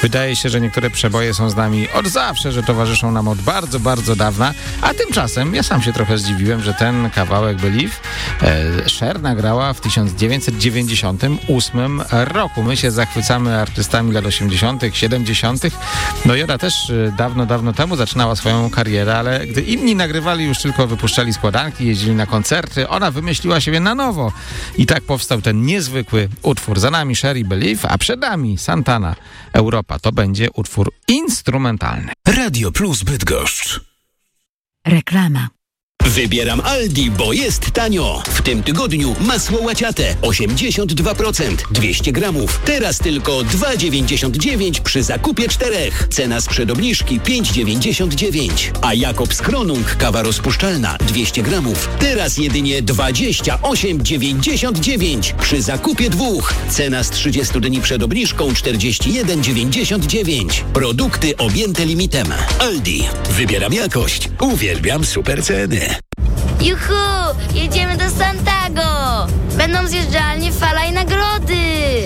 Wydaje się, że niektóre przeboje są z nami od zawsze, że towarzyszą nam od bardzo, bardzo dawna, a tymczasem ja sam się trochę zdziwiłem, że ten kawałek Believe Cher nagrała w 1998 roku. My się zachwycamy artystami lat 80., 70. No i ona też dawno, dawno temu zaczynała swoją karierę, ale gdy inni nagrywali, już tylko wypuszczali składanki, jeździli na koncerty, ona wymyśliła siebie na nowo. I tak powstał ten niezwykły utwór. Za nami Cher i Believe, a przed nami Santana, Europa. To będzie utwór instrumentalny. Radio Plus Bydgoszcz. Reklama. Wybieram Aldi, bo jest tanio. W tym tygodniu masło łaciate 82%, 200 gramów. Teraz tylko 2,99 przy zakupie 4. Cena sprzed obniżki 5,99. A Jakobs Kronung kawa rozpuszczalna 200 gramów. Teraz jedynie 28,99 przy zakupie 2. Cena z 30 dni przed obniżką 41,99. Produkty objęte limitem. Aldi. Wybieram jakość. Uwielbiam super ceny. Juhu! Jedziemy do Santago! Będą zjeżdżalnie, fala i nagrody!